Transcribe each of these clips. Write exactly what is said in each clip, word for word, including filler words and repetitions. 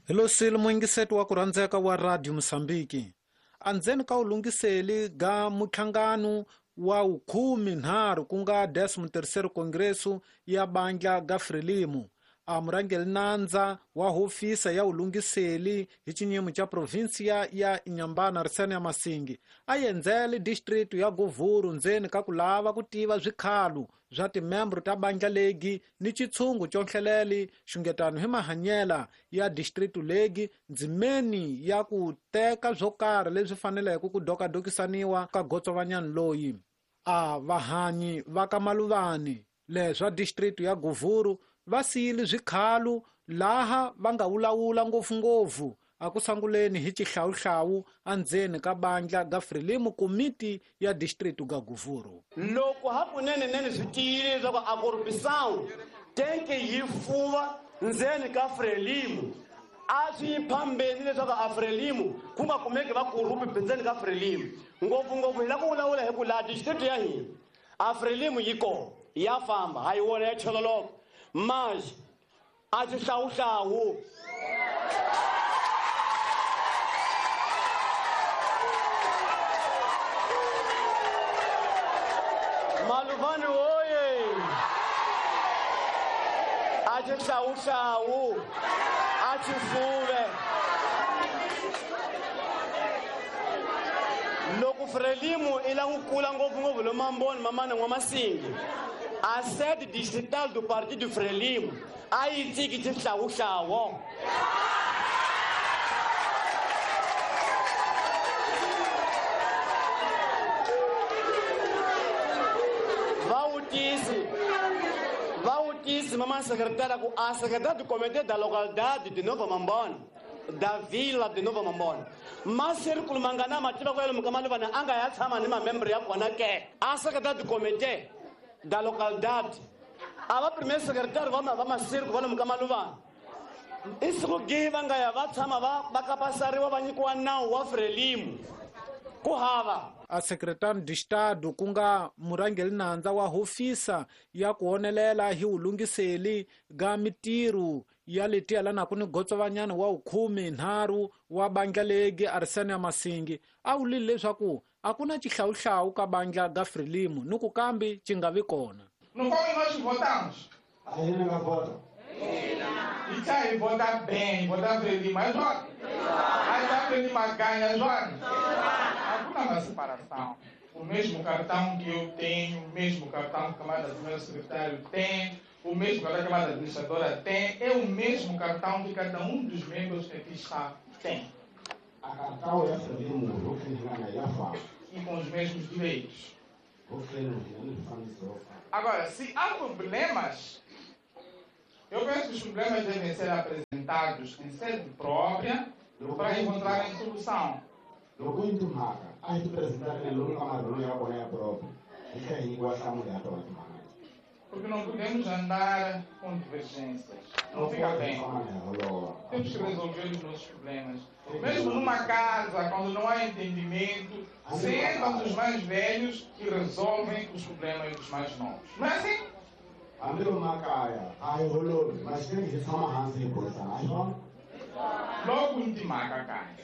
Hello silo moingiseto wa kurandzeka wa Radio Msambiki. Andzeni ka ulungiseli ga mutlhangano wa ukhumi nharu kunga décimo terceiro Congresso ya bandla ga Frelimo. A murangeli nandza wa hofisa ya ulungiseli hi chinyimo cha provincia ya Inhambane Arsene ya Masingi a yendzele district ya Govuru ndzeni ka ku lava ku tiva zwikhalu bya timembro ta bandla legi ni chitshungu cho nhleleli xungetano hi mahanyela ya district legi ndzimeni ya ku teka byo karhi leswi faneleke ku dokadokisaniwa ka Gotsovanyani loyi. A vahanyi va ka Maluvani leswa district ya Govuru va siyile zwikhalu laha va nga wulawula ngopfungopfu a ku sanguleni hi chihlawuhlawu andzeni ka bandla ga Frelimo komiti ya district ga Govuru. Loko hakunene nene swi tiyile leswaku a corrupção tem que yi fuwa ndzeni ka Frelimo a swi phambeni leswaku a Frelimo ku nga kumeki va korrupi ndzeni ka Frelimo ngopfungopfu hi la ku wulawula hi ku laha district ya hina a Frelimo yi kona ya famba hayi wona ya chololoko mas a xihlawuhlawu Maluvani oye a xihlawuhlawu a xifuve loko Frelimo ila ku kula ngopfungopfu lo mamboni mamana n'wamasingi a sede distrital do partido Frelimo a yi tsiki xihlawuhlawu vawutisi vawutisi mama secretária ku a secretária do comitê da localidade de Nova Mambone da vila de Nova Mambone ma círculo mangana mativa ko yelo Maluvani anga ya tshama ni ma member ya kona ke a secretária do comitê da localidade ava primeiro secretário vama vama circo vale Maluvani isso que vanga ya va tshama va bakapasariwa va nyikiwa nawu wa Frelimo ku hava a secretário de Estado kunga murangeli nandza wa hofisa ya kuonelela hi ulungiseli ga mitiru ya letiya lana kuni Gotsovanyani wa ukhumi nharu wa bandla legi Arsene ya Masingi a wulile leswaku a ku na chihlawuhlawu ka bandla ga Frelimo ni ku kambi chi nga vi kona. Não foi nós que votamos? A gente não vota. E se aí votar bem, votar Frelimo, mas olha, aí tá Frelimo ganha, olha. Não há uma separação. O mesmo cartão que eu tenho, o mesmo cartão que a Câmara do Secretário tem, o mesmo cartão que a Câmara Administradora tem, é o mesmo cartão que cada um dos membros que aqui está tem. A cartão é Frelimo, o que já fala. E com os mesmos direitos. O Frelimo, não fala isso. Agora, se há problemas, eu penso que os problemas devem ser apresentados em sede própria para encontrarem solução. Loko into mhaka a hi tipresidente lomu ka marholo ya vona ya própria hi tlhela hi nyikiwa nhlamulo ya tona timhaka. Porque não podemos andar com divergências. Não fica bem. Temos que resolver os nossos problemas. Mesmo numa casa, quando não há entendimento, sentam os mais velhos e resolvem os problemas dos mais novos. Não é assim? Hambi lo makaya a hi holovi mas tem que tshama hansi hi burisana a hi swona. Logo em timaka kaya.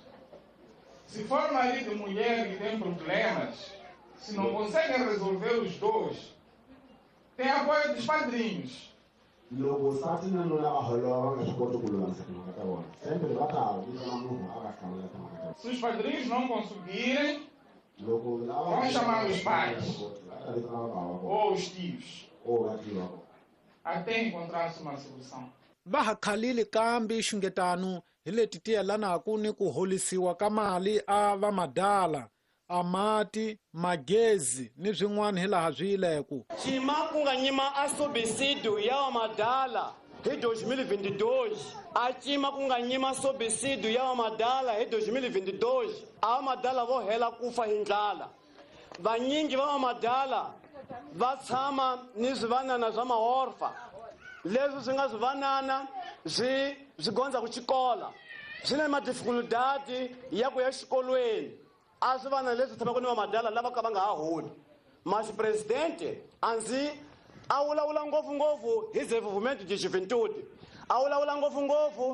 Se for marido e mulher que tem problemas, se não conseguem resolver os dois, tem apoio dos padrinhos. Loko sati na nuna va holova nga swi koti ku lulamisa timhaka ta vona sempre va ta vitana munhu a va hlamula timhaka ta vona. Se os padrinhos não conseguirem, Loko lava vão chamar os pais va vitana va bava vona ou os tios, o vativa vona até encontrar-se uma solução. Va ha khalile kambi xungetano hi leti tiyelanaku ni ku holisiwa ka mali a va madala a mati magezi ni byin'wana hi laha byi yileku. Chima ku nga nyima a subsídio ya wa madala hi dois mil e vinte e dois a chima ku nga nyima subsídio ya wa madala hi dois mil e vinte e dois a wa madala vo hela ku fa hi ndlala vanyingi va wa madala va tshama ni swivanana swa maorfa leswi swi nga swivanana swi swi gondza ku xikola swi na madifikulidadi ya ku ya xikolweni a swi vana leswi tshamaka ni va madala lava ka va nga ha holi mas presidente anzi a wulawula ngopfungopfu hi desenvolvimento de juventude a wulawula ngopfungopfu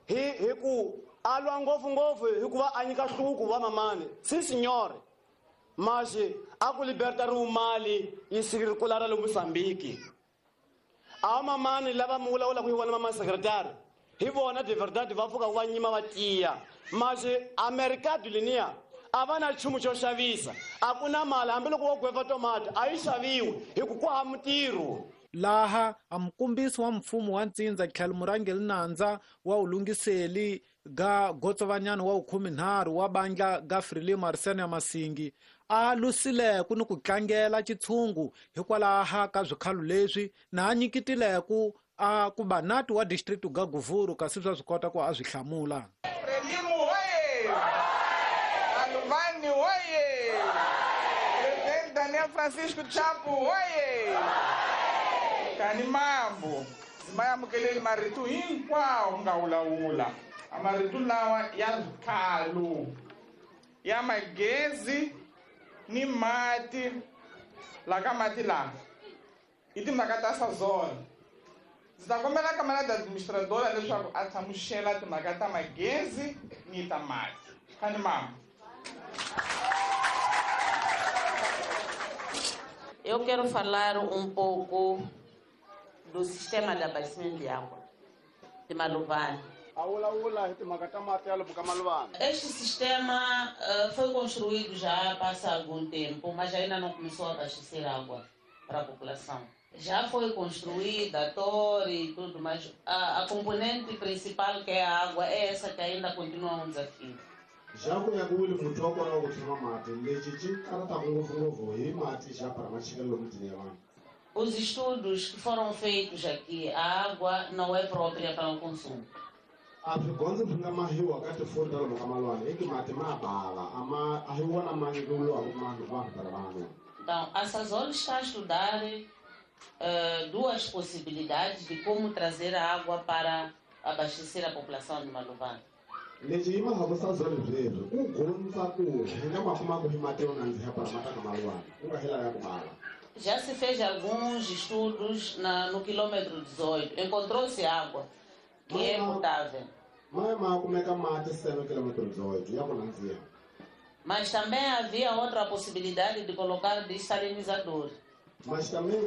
hi hi ku alwa ngopfungopfu hikuva a nyika hluku va mamani si signore mas a ku liberta ri umali yi sikirikula ra le Mozambique a mamani lava mu vulavula ku yi vona mama secretary hi vona de verdade va pfuka va nyima va tiya mas America dulinia a va na nchumu xo xavisa a ku na mali hambiloko wo gwefa tomati a yi xaviwi hi ku ku hava mintirho. Laha a mukombisi wa mfumo wa ntsindza tlhelo murangeli nandza wa ulungiseli ga gotsovanyana wa ukhuminharu wa bandla ga Frelimo Arsene ya Masingi a lusileku ni ku tlangela xitshungu hikwalaha ka zwikhalu leswi na a nyikitileku a ku banati wa district ga Guvuru kasi swa swi kota ku a swi hlamula. Frelimo hoye! Maluvani hoye! Presidente Daniel Francisco Chapo hoye! Kani mambo simayamukeleli marito hinkwawo nga wulawula amarito lawa ya zwikhalu ya magezi ni mati la ka mati lawa i timhaka ta Sazol. Ndzi ta kombela kamarada administradora leswaku a hlamusela timhaka ta magezi ni ta mati. Kani mambo. Eu quero falar um pouco do sistema de abastecimento de água de Maluvani. Este sistema uh, foi construído já há algum tempo, mas ainda não começou a abastecer água para a população. Já foi construída a torre e tudo, mas a, a componente principal, que é a água, é essa que ainda continua um desafio. Já que eu vou muito agora o tema mate, legítimo cara tá muito novo e mate já para mais chegar no dia. Os estudos que foram feitos aqui, a água não é própria para o consumo. A frequência fica mais riu, a caixa for da boca malwana, é que mate mais bala, ama a riu na mãe do lua, mais do banco para banho. Então, a Sazol está a estudar uh, duas possibilidades de como trazer a água para abastecer a população de Maluvani. Legima habo Sazol veio, um gonza ku, ainda uma kuma ku himateu na nzia para matar na malwana, uma hela ya kumala. Já se fez alguns estudos na, no quilômetro dezoito. Encontrou-se água que é potável. Mas também havia outra possibilidade de colocar desalinizador. Mas também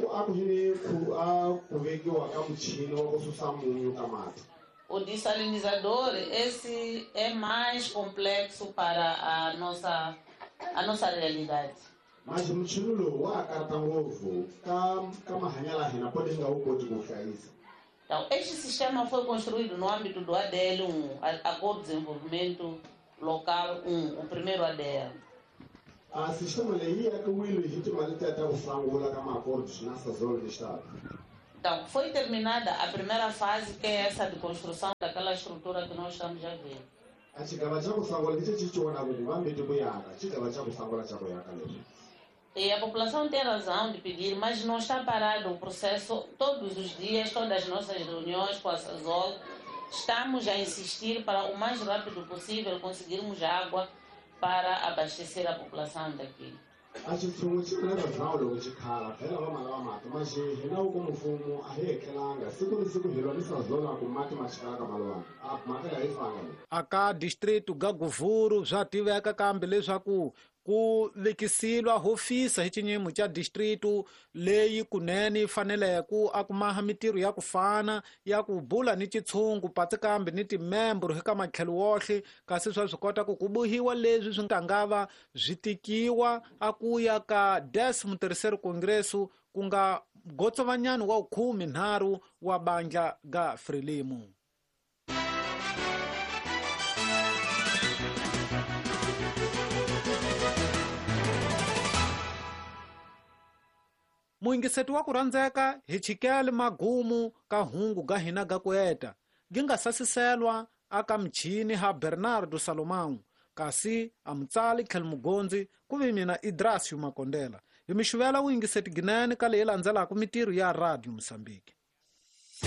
o desalinizador, esse é mais complexo para a nossa, a nossa realidade. Mas o muchinulo wa karta ngovu kama hanyala hina pode nga ukoti kufaiza. Então, este sistema foi construído no âmbito do A D L um, Acordo de Desenvolvimento Local um, o primeiro A D L. A sistema leia é que o Willo hit malite até o frangula kama acordos nessa zona do estado. Então, foi terminada a primeira fase, que é essa de construção daquela estrutura que nós estamos a ver. A chegava já kusangula ndicho chichona kuti vambiti kuyaka, chigava cha kusangula cha kuyaka leswi. E a população tem razão de pedir, mas não está parado o processo. Todos os dias, todas as nossas reuniões com a Sazol, estamos a insistir para o mais rápido possível conseguirmos água para abastecer a população daqui. A xitshungu xi na razão loko xi khala phela va mala va mati mas hina u kuma mfumo a hi hekelanga siku ni siku hi lwa ni Sazol ku mati ma xikala ka malwana a mhaka leyi fana. Aka distrito ga Guvuru bya tiveka kambe leswaku ku vekisilwa hofisa hi xinyimo xa distrito leyi kunene faneleku a kumaha mitirho ya ku fana ya ku bula ni xitshungu patsi kambe ni timembro hi ka matlhelo wohle kasi swa swi kota ku kubuhiwa leswi swi ngava byi tikiwa a ku ya ka décimo terceiro congresso ku nga gotsovanyana wa khume nharhu wa bandla ga Frelimo. Muingiseti wa ku rhandzeka hi chikele magumu ka hungu ga hina ga ku eta gi nga sasiselwa aka mchini ha Bernardo Salomão kasi a mutsali tlhelo mugonzi ku vi mina Idrasio Makondela hi mi xuvela vuingiseti ginene ka leyi landzelaka mitirho ya Radio Mozambique.